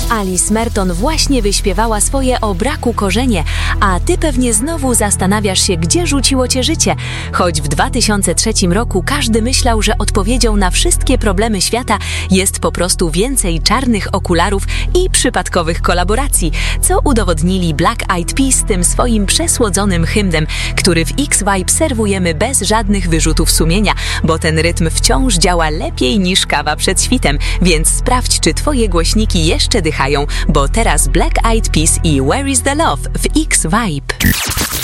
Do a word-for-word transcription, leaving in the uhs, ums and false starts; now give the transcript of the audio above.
Alice Merton właśnie wyśpiewała swoje o braku korzenie, a ty pewnie znowu zastanawiasz się, gdzie rzuciło cię życie. Choć w dwa tysiące trzecim roku każdy myślał, że odpowiedzią na wszystkie problemy świata jest po prostu więcej czarnych okularów i przypadkowych kolaboracji, co udowodnili Black Eyed Peas tym swoim przesłodzonym hymnem, który w X-Vibe serwujemy bez żadnych wyrzutów sumienia, bo ten rytm wciąż działa lepiej niż kawa przed świtem, więc sprawdź, czy twoje głośniki jeszcze dychają, bo teraz Black Eyed Peas i Where is the Love w X-Vibe.